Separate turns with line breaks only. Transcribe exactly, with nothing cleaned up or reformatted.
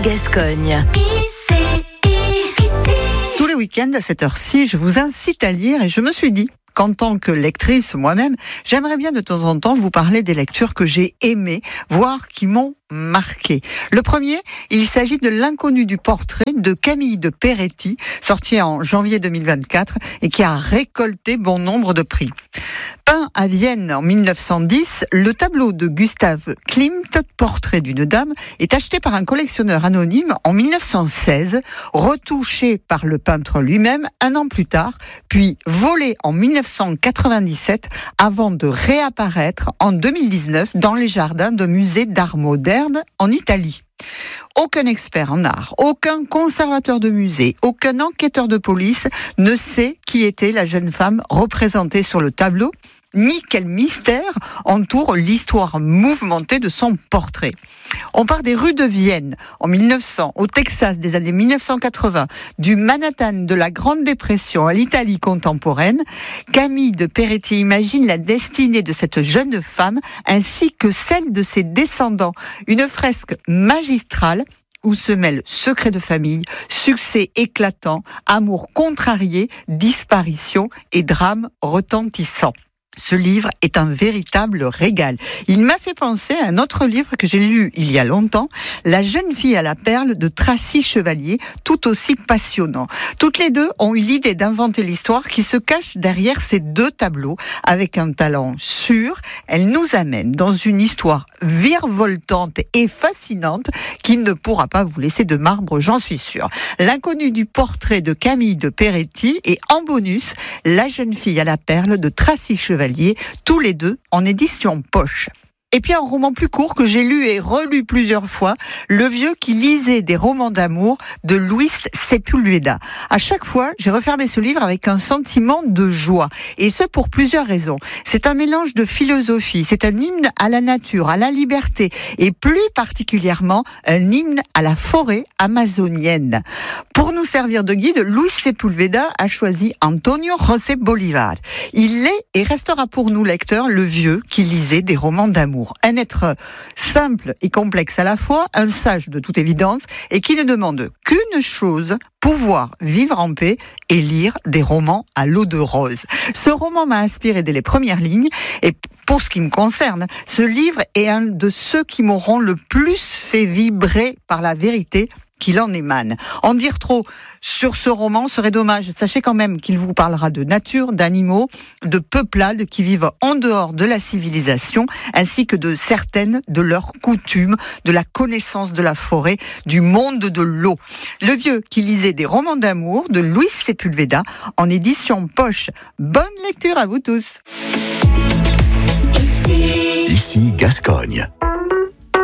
Gascogne.
Tous les week-ends à cette heure-ci, je vous incite à lire et je me suis dit qu'en tant que lectrice moi-même, j'aimerais bien de temps en temps vous parler des lectures que j'ai aimées, voire qui m'ont marqué. Le premier, il s'agit de L'inconnu du portrait de Camille de Peretti, sorti en janvier deux mille vingt-quatre et qui a récolté bon nombre de prix. Peint à Vienne en mille neuf cent dix, le tableau de Gustav Klimt, Portrait d'une dame, est acheté par un collectionneur anonyme en mille neuf cent seize, retouché par le peintre lui-même un an plus tard, puis volé en mille neuf cent quatre-vingt-dix-sept avant de réapparaître en deux mille dix-neuf dans les jardins de musées d'art moderne en Italie. Aucun expert en art, aucun conservateur de musée, aucun enquêteur de police ne sait qui était la jeune femme représentée sur le tableau, ni quel mystère entoure l'histoire mouvementée de son portrait. On part des rues de Vienne en mille neuf cents, au Texas des années mille neuf cent quatre-vingts, du Manhattan de la Grande Dépression à l'Italie contemporaine. Camille de Peretti imagine la destinée de cette jeune femme ainsi que celle de ses descendants. Une fresque magistrale où se mêlent secrets de famille, succès éclatant, amour contrarié, disparition et drame retentissant. Ce livre est un véritable régal. Il m'a fait penser à un autre livre que j'ai lu il y a longtemps, La jeune fille à la perle de Tracy Chevalier, tout aussi passionnant. Toutes les deux ont eu l'idée d'inventer l'histoire qui se cache derrière ces deux tableaux. Avec un talent sûr, elles nous amènent dans une histoire virevoltante et fascinante qui ne pourra pas vous laisser de marbre, j'en suis sûre. L'inconnu du portrait de Camille de Peretti et en bonus, La jeune fille à la perle de Tracy Chevalier, tous les deux en édition poche. Et puis un roman plus court que j'ai lu et relu plusieurs fois, Le vieux qui lisait des romans d'amour de Luis Sepúlveda. À chaque fois, j'ai refermé ce livre avec un sentiment de joie. Et ce pour plusieurs raisons. C'est un mélange de philosophie, c'est un hymne à la nature, à la liberté et plus particulièrement un hymne à la forêt amazonienne. Pour nous servir de guide, Luis Sepúlveda a choisi Antonio José Bolívar. Il est et restera pour nous lecteurs le vieux qui lisait des romans d'amour. Un être simple et complexe à la fois, un sage de toute évidence, et qui ne demande qu'une chose, pouvoir vivre en paix et lire des romans à l'eau de rose. Ce roman m'a inspiré dès les premières lignes, et pour ce qui me concerne, ce livre est un de ceux qui m'auront le plus fait vibrer par la vérité qu'il en émane. En dire trop sur ce roman serait dommage. Sachez quand même qu'il vous parlera de nature, d'animaux, de peuplades qui vivent en dehors de la civilisation, ainsi que de certaines de leurs coutumes, de la connaissance de la forêt, du monde de l'eau. Le vieux qui lisait des romans d'amour de Luis Sepúlveda en édition poche. Bonne lecture à vous tous.
Ici,
Ici Gascogne.